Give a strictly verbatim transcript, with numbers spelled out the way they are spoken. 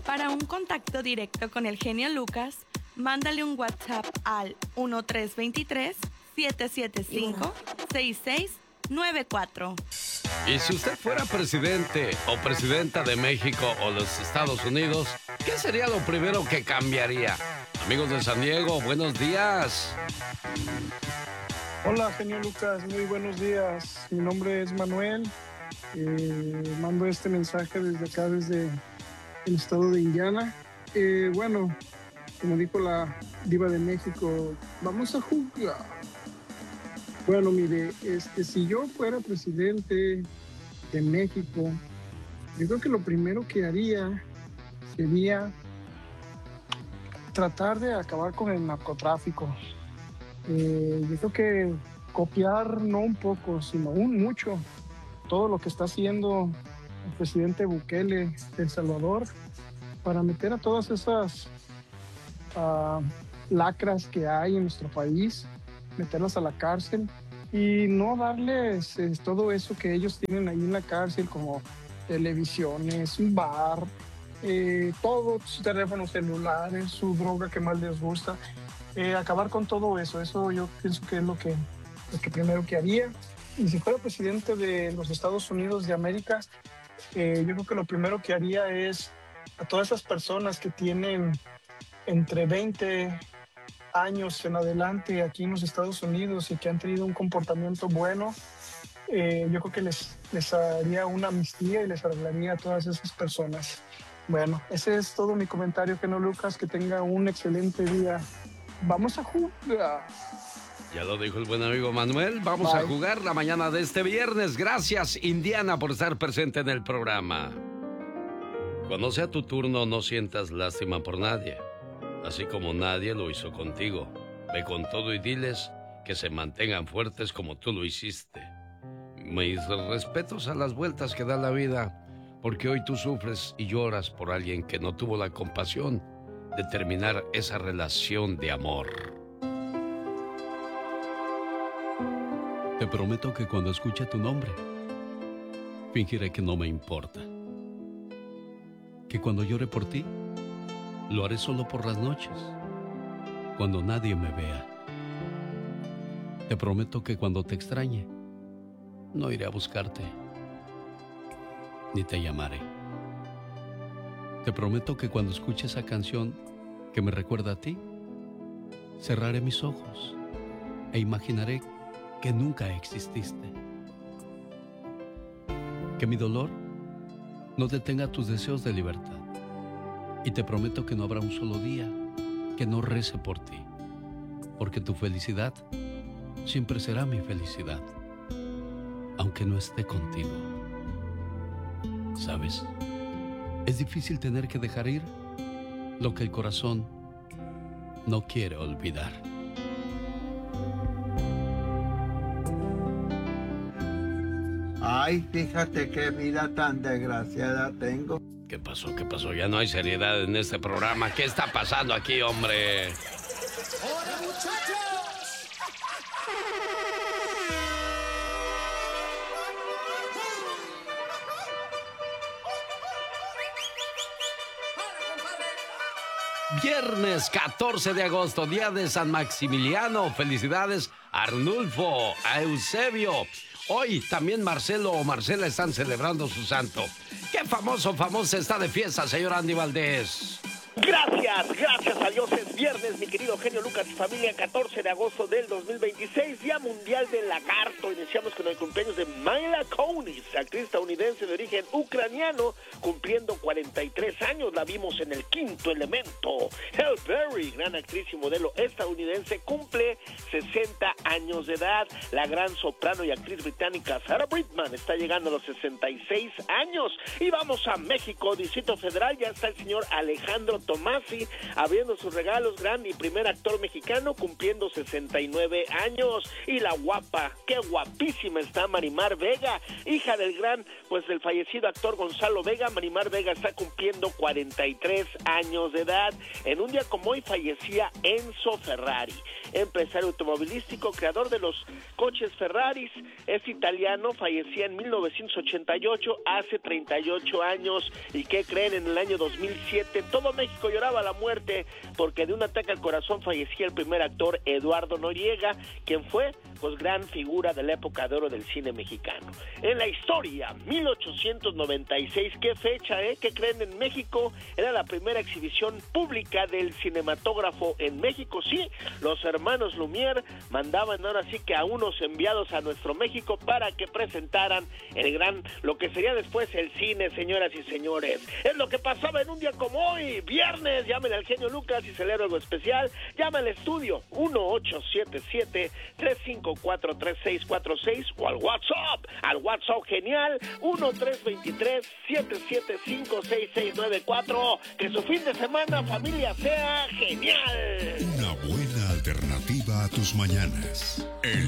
Para un contacto directo con el genio Lucas, mándale un WhatsApp al uno tres dos tres, siete siete cinco, seis seis nueve cuatro. Y si usted fuera presidente o presidenta de México o los Estados Unidos, ¿qué sería lo primero que cambiaría? Amigos de San Diego, buenos días. Hola, genio Lucas, muy buenos días. Mi nombre es Manuel. Eh, mando este mensaje desde acá, desde el estado de Indiana. Eh, bueno, como dijo la diva de México, vamos a jugar. Bueno, mire, este, si yo fuera presidente de México, yo creo que lo primero que haría sería tratar de acabar con el narcotráfico. Eh, yo creo que copiar no un poco, sino un mucho, todo lo que está haciendo el presidente Bukele de El Salvador para meter a todas esas uh, lacras que hay en nuestro país, meterlas a la cárcel y no darles eh, todo eso que ellos tienen ahí en la cárcel, como televisiones, un bar, eh, todos sus teléfonos celulares, su droga que más les gusta. Eh, acabar con todo eso, eso yo pienso que es lo que, lo que primero que haría. Y si fuera presidente de los Estados Unidos de América, eh, yo creo que lo primero que haría es a todas esas personas que tienen entre veinte años en adelante aquí en los Estados Unidos y que han tenido un comportamiento bueno, eh, yo creo que les, les haría una amnistía y les arreglaría a todas esas personas. Bueno, ese es todo mi comentario, genio Lucas, que tenga un excelente día. Vamos a jugar. Ya lo dijo el buen amigo Manuel, vamos Bye. a jugar la mañana de este viernes. Gracias, Indiana, por estar presente en el programa. Cuando sea tu turno, no sientas lástima por nadie, así como nadie lo hizo contigo. Ve con todo y diles que se mantengan fuertes como tú lo hiciste. Mis respetos a las vueltas que da la vida, porque hoy tú sufres y lloras por alguien que no tuvo la compasión de terminar esa relación de amor. Te prometo que cuando escuche tu nombre, fingiré que no me importa. Que cuando llore por ti, lo haré solo por las noches, cuando nadie me vea. Te prometo que cuando te extrañe, no iré a buscarte, ni te llamaré. Te prometo que cuando escuche esa canción que me recuerda a ti, cerraré mis ojos e imaginaré que nunca exististe. Que mi dolor no detenga tus deseos de libertad. Y te prometo que no habrá un solo día que no rece por ti, porque tu felicidad siempre será mi felicidad, aunque no esté contigo. ¿Sabes? Es difícil tener que dejar ir lo que el corazón no quiere olvidar. Ay, fíjate qué vida tan desgraciada tengo. ¿Qué pasó? ¿Qué pasó? Ya no hay seriedad en este programa. ¿Qué está pasando aquí, hombre? ¡Hola, muchachos! Viernes catorce de agosto, día de San Maximiliano. Felicidades a Arnulfo, a Eusebio. Hoy también Marcelo o Marcela están celebrando su santo. ¿Qué famoso, famosa está de fiesta, señor Andy Valdés? Gracias, gracias a Dios es viernes, mi querido genio Lucas y familia, catorce de agosto del dos mil veintiséis, Día Mundial del Lagarto. Iniciamos con el cumpleaños de Mila Kunis, actriz estadounidense de origen ucraniano, cumpliendo cuarenta y tres años. La vimos en El Quinto Elemento. Halle Berry, gran actriz y modelo estadounidense, cumple sesenta años de edad. La gran soprano y actriz británica Sarah Brightman está llegando a los sesenta y seis años. Y vamos a México, Distrito Federal, ya está el señor Alejandro Tomasi, abriendo sus regalos, gran y primer actor mexicano, cumpliendo sesenta y nueve años. Y la guapa, qué guapísima está Marimar Vega, hija del gran, pues del fallecido actor Gonzalo Vega. Marimar Vega está cumpliendo cuarenta y tres años de edad. En un día como hoy fallecía Enzo Ferrari, empresario automovilístico, creador de los coches Ferraris, es italiano, fallecía en mil novecientos ochenta y ocho, hace treinta y ocho años. ¿Y qué creen? En el año dos mil siete todo México lloraba la muerte porque de un ataque al corazón fallecía el primer actor Eduardo Noriega, quien fue pues gran figura de la época de oro del cine mexicano. En la historia, mil ochocientos noventa y seis, qué fecha, ¿eh? ¿Qué creen? En México era la primera exhibición pública del cinematógrafo en México. Sí, los hermanos Lumière mandaban ahora sí que a unos enviados a nuestro México para que presentaran el gran, lo que sería después el cine, señoras y señores. Es lo que pasaba en un día como hoy, viernes. Llámenle al genio Lucas y celebra algo especial. Llama al estudio uno ocho siete siete, tres cinco cuatro, tres seis cuatro seis o al WhatsApp, al WhatsApp genial uno tres dos tres, siete siete cinco, seis seis nueve cuatro. Que su fin de semana, familia, sea genial. Una buena alternativa a tus mañanas. El